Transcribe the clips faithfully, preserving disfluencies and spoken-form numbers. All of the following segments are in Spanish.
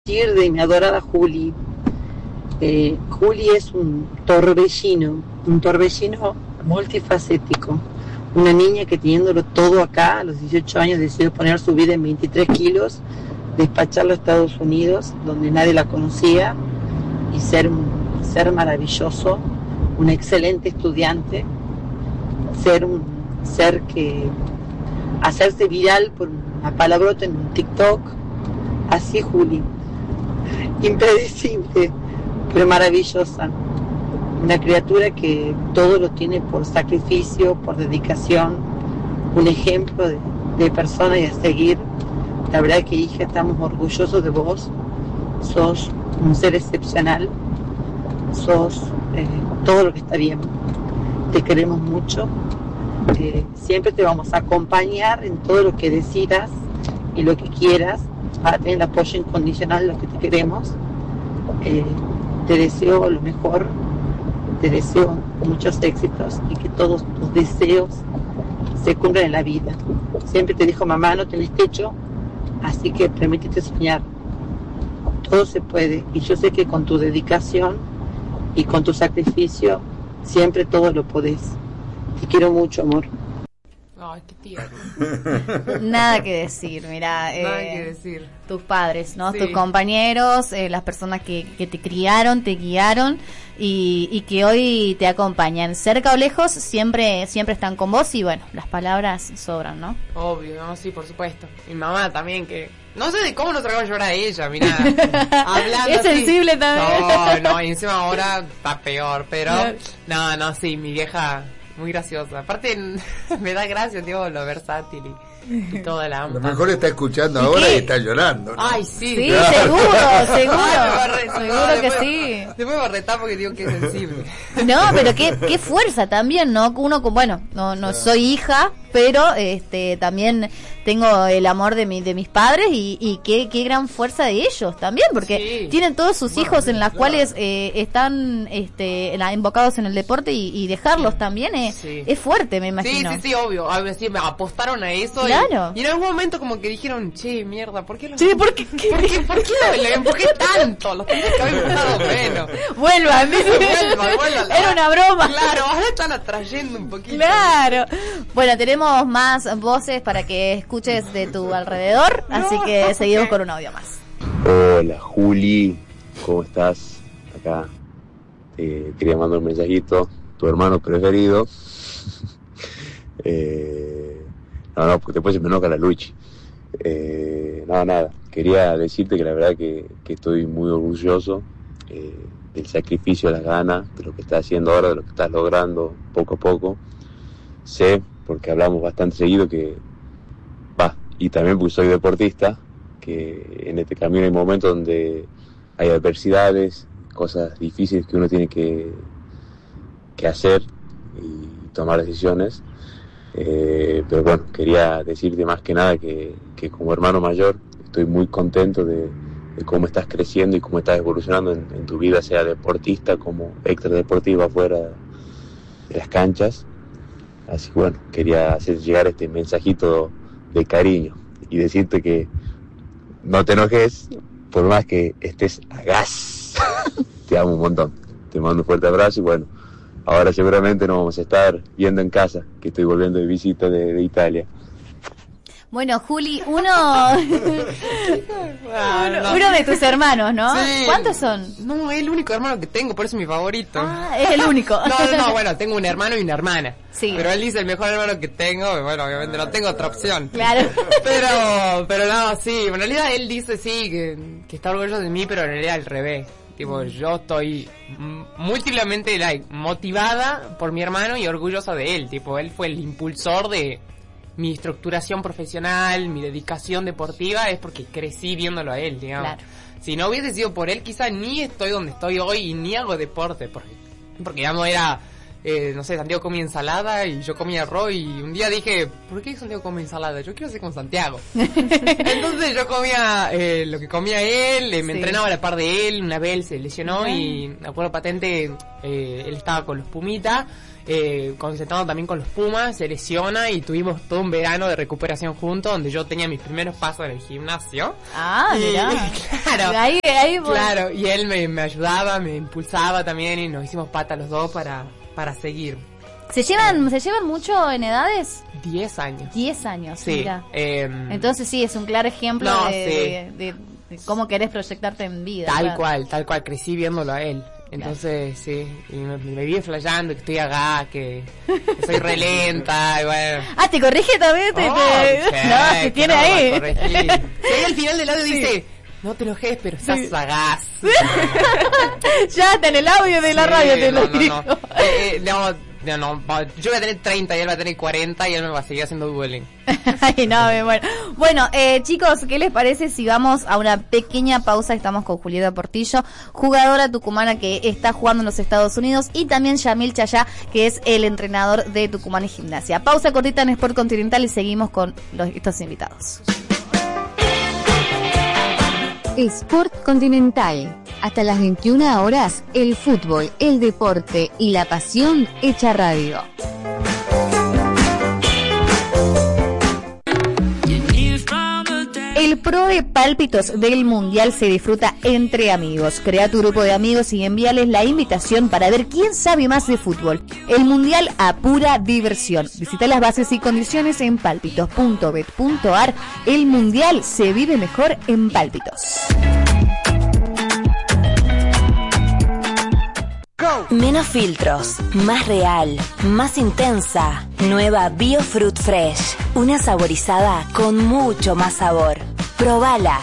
De mi adorada Juli. Eh, Juli es un torbellino, un torbellino multifacético. Una niña que teniéndolo todo acá, a los dieciocho años decidió poner su vida en veintitrés kilos, despacharlo a Estados Unidos, donde nadie la conocía, y ser un ser maravilloso, un excelente estudiante, ser un ser que hacerse viral por una palabrota en un TikTok. Así Juli. Impredecible, pero maravillosa. Una criatura que todo lo tiene por sacrificio, por dedicación, un ejemplo de, de persona y a seguir. La verdad que, hija, estamos orgullosos de vos. Sos un ser excepcional, sos eh, todo lo que está bien. Te queremos mucho, eh, siempre te vamos a acompañar en todo lo que decidas y lo que quieras. Para tener el apoyo incondicional de lo que te queremos. Eh, te deseo lo mejor, te deseo muchos éxitos y que todos tus deseos se cumplan en la vida. Siempre te dijo mamá, no tenés techo, así que permítete soñar. Todo se puede, y yo sé que con tu dedicación y con tu sacrificio siempre todo lo podés. Te quiero mucho, amor. Ay, qué tierno. Nada que decir, mira, eh, Nada que decir. Tus padres, ¿no? Sí. Tus compañeros, eh, las personas que, que te criaron, te guiaron y, y que hoy te acompañan, cerca o lejos, siempre siempre están con vos y bueno, las palabras sobran, ¿no? Obvio, no, sí, por supuesto. Mi mamá también, que no sé de cómo nos sacaba a llorar a ella, mira, hablando es así. sensible también. No, no, y encima ahora está peor, pero no, no, sí, mi vieja muy graciosa. Aparte me da gracia, tío, lo versátil y, y toda la... A lo mejor está escuchando ahora y está llorando, ¿no? Ay, sí. Sí, claro. seguro, seguro. Ay, seguro no, que después, sí. Después me retar porque digo que es sensible. No, pero qué, qué fuerza también, ¿no? Uno, con bueno, no no soy hija, pero este también tengo el amor de mi de mis padres y, y qué, qué gran fuerza de ellos también, porque sí. tienen todos sus Bueno, hijos en las claro. cuales eh, están este la, invocados en el deporte y, y dejarlos también es, Sí. es fuerte, me Sí, imagino. sí, sí, obvio. A ver, sí, me apostaron a eso. Claro. Y, y en algún momento como que dijeron, che, mierda, ¿por qué los... Sí, ¿por qué? ¿Por qué, por qué lo, le empujé tanto? Los tendrías que haber empujado menos. Vuelvan, Vuelvan, vuelvan. era una broma. Claro, ahora están atrayendo un poquito. Claro. Bueno, tenemos más voces para que escuches de tu alrededor, No, así que seguimos ok. con un audio más. Hola Juli, ¿cómo estás? Acá te quería mandar un mensajito, tu hermano preferido. eh, no, no, porque después se me enoja la Luchi. Eh, no, nada, quería decirte que la verdad que, que estoy muy orgulloso eh, del sacrificio, de las ganas, de lo que estás haciendo ahora, de lo que estás logrando poco a poco. Sé, porque hablamos bastante seguido, que va, y también porque soy deportista, que en este camino hay momentos donde hay adversidades, cosas difíciles que uno tiene que, que hacer y tomar decisiones. Eh, pero bueno, quería decirte más que nada que, que como hermano mayor estoy muy contento de, de cómo estás creciendo y cómo estás evolucionando en, en tu vida, sea deportista como extradeportiva fuera de las canchas. Así que bueno, quería hacer llegar este mensajito de cariño y decirte que no te enojes por más que estés a gas. Te amo un montón, te mando un fuerte abrazo y bueno, ahora seguramente nos vamos a estar viendo en casa, que estoy volviendo de visita de, de Italia. Bueno, Juli, uno, Ah, uno, no. uno de tus hermanos, ¿no? Sí. ¿Cuántos son? No, es el único hermano que tengo, por eso es mi favorito. Ah, es el único. No, no, no, bueno, tengo un hermano y una hermana. Sí. Pero él dice el mejor hermano que tengo, y bueno, obviamente no tengo otra opción. Claro. Pero, pero no, sí, en realidad él dice sí, que, que está orgulloso de mí, pero en realidad al revés. Tipo, yo estoy m- múltiplemente like, motivada por mi hermano y orgullosa de él. Tipo, él fue el impulsor de mi estructuración profesional, mi dedicación deportiva, es porque crecí viéndolo a él, digamos. Claro. Si no hubiese sido por él, quizá ni estoy donde estoy hoy y ni hago deporte, porque, porque digamos, era eh, no sé, Santiago comía ensalada y yo comía arroz, y un día dije, ¿por qué Santiago come ensalada? Yo quiero ser con Santiago. Entonces yo comía eh, lo que comía él, eh, me sí. entrenaba a la par de él, una vez él se lesionó yeah. y me acuerdo patente, eh, él estaba con los Pumitas, eh, concentrado también con los Pumas, se lesiona y tuvimos todo un verano de recuperación juntos, donde yo tenía mis primeros pasos en el gimnasio. Ah, y, mirá. Claro, ahí, ahí, bueno. claro, y él me, me ayudaba, me impulsaba también y nos hicimos pata los dos para, para seguir. ¿Se llevan, ¿Se llevan mucho en edades? Diez años. Diez años, sí. Mira. Eh, Entonces sí, es un claro ejemplo no, de, sí. de, de, de cómo querés proyectarte en vida. Tal claro. cual, tal cual, crecí viéndolo a él. Entonces, claro. sí, y me, me vive flayando que estoy acá, que, que soy re lenta, y bueno. Ah, ¿te corrige también? Te, oh, te... che, no, te tiene no, ahí. Sí, ahí al final del audio sí. dice, no te enojes, pero estás sí. sagaz. Ya está en el audio de sí, la radio, te no, lo no, digo. No, eh, no, no, no, yo voy a tener treinta y él va a tener cuarenta y él me va a seguir haciendo dueling. Ay, no, bueno. Bueno, eh, chicos, ¿qué les parece si vamos a una pequeña pausa? Estamos con Julieta Portillo, jugadora tucumana que está jugando en los Estados Unidos, y también Yamil Chayá, que es el entrenador de Tucumán y Gimnasia. Pausa cortita en Sport Continental y seguimos con los, estos invitados. Sport Continental. Hasta las veintiuna horas, el fútbol, el deporte y la pasión hecha radio. El Pro de Pálpitos del Mundial se disfruta entre amigos. Crea tu grupo de amigos y envíales la invitación para ver quién sabe más de fútbol. El Mundial a pura diversión. Visita las bases y condiciones en pálpitos punto bet punto ar. El Mundial se vive mejor en Pálpitos. Menos filtros, más real, más intensa. Nueva Biofruit Fresh. Una saborizada con mucho más sabor. Probala.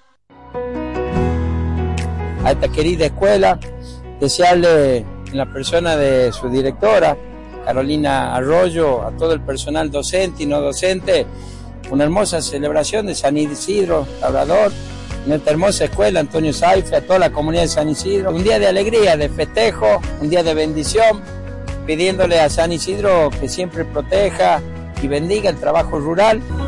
A esta querida escuela, desearle en la persona de su directora, Carolina Arroyo, a todo el personal docente y no docente, una hermosa celebración de San Isidro Labrador, en esta hermosa escuela Antonio Saife, a toda la comunidad de San Isidro. Un día de alegría, de festejo, un día de bendición, pidiéndole a San Isidro que siempre proteja y bendiga el trabajo rural.